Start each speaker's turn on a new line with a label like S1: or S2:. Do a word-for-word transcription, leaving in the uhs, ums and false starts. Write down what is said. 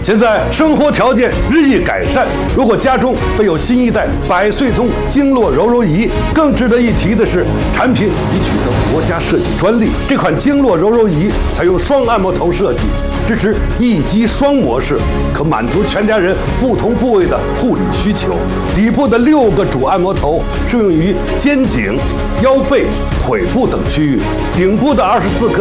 S1: 现在生活条件日益改善，如果家中备有新一代百岁通经络柔柔仪，更值得一提的是，产品已取得国家设计专利。这款经络柔柔仪采用双按摩头设计，支持一击双模式，可满足全家人不同部位的护理需求。底部的六个主按摩头适用于肩颈、腰背、腿部等区域，顶部的二十四颗